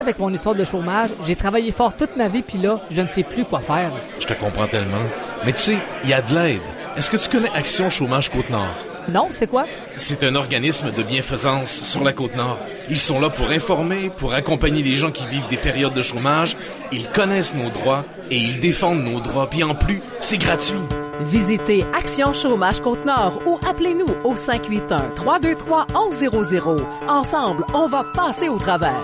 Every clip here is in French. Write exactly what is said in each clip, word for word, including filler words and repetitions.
Avec mon histoire de chômage, j'ai travaillé fort toute ma vie, puis là, je ne sais plus quoi faire. Je te comprends tellement. Mais tu sais, il y a de l'aide. Est-ce que tu connais Action Chômage Côte-Nord? Non, c'est quoi? C'est un organisme de bienfaisance sur la Côte-Nord. Ils sont là pour informer, pour accompagner les gens qui vivent des périodes de chômage. Ils connaissent nos droits et ils défendent nos droits. Puis en plus, c'est gratuit. Visitez Action Chômage Côte-Nord ou appelez-nous au cinq huit un, trois deux trois, un un zéro zéro. Ensemble, on va passer au travers.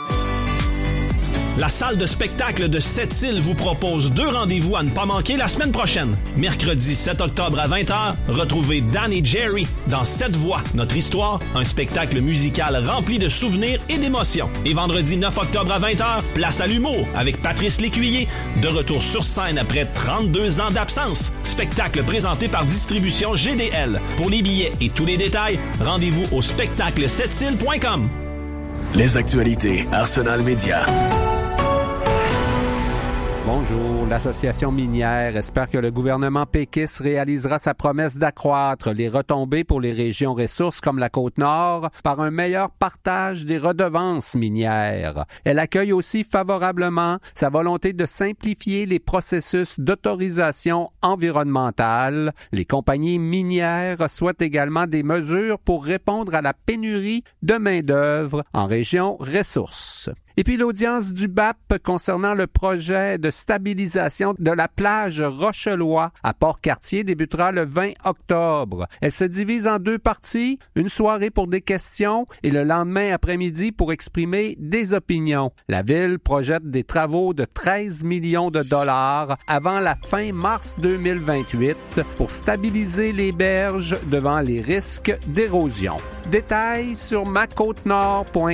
La salle de spectacle de Sept-Îles vous propose deux rendez-vous à ne pas manquer la semaine prochaine. Mercredi sept octobre à vingt heures, retrouvez Dan et Jerry dans Sept Voix, notre histoire, un spectacle musical rempli de souvenirs et d'émotions. Et vendredi neuf octobre à vingt heures, place à l'humour avec Patrice Lécuyer, de retour sur scène après trente-deux ans d'absence. Spectacle présenté par Distribution G D L. Pour les billets et tous les détails, rendez-vous au spectacle sept îles point com. Les actualités Arsenal Média. Bonjour. L'Association minière espère que le gouvernement péquiste réalisera sa promesse d'accroître les retombées pour les régions ressources comme la Côte-Nord par un meilleur partage des redevances minières. Elle accueille aussi favorablement sa volonté de simplifier les processus d'autorisation environnementale. Les compagnies minières souhaitent également des mesures pour répondre à la pénurie de main-d'œuvre en région ressources. Et puis l'audience du B A P concernant le projet de stabilisation de la plage Rochelois à Port-Cartier débutera le vingt octobre. Elle se divise en deux parties, une soirée pour des questions et le lendemain après-midi pour exprimer des opinions. La ville projette des travaux de treize millions de dollars avant la fin mars deux mille vingt-huit pour stabiliser les berges devant les risques d'érosion. Détails sur ma côte nord point